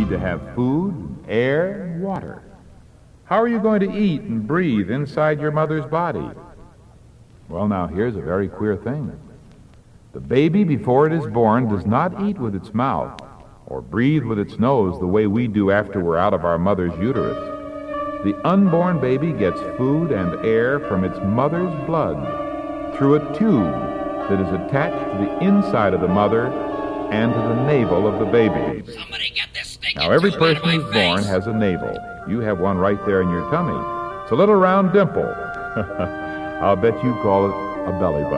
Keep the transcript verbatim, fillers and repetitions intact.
need to have food, air, and water. How are you going to eat and breathe inside your mother's body? Well, now, here's a very queer thing. The baby, before it is born, does not eat with its mouth or breathe with its nose the way we do after we're out of our mother's uterus. The unborn baby gets food and air from its mother's blood through a tube that is attached to the inside of the mother and to the navel of the baby. Somebody get this stinking Now, every tube out of person my who's born face. has a navel. You have one right there in your tummy. It's a little round dimple. I'll bet you call it a belly button.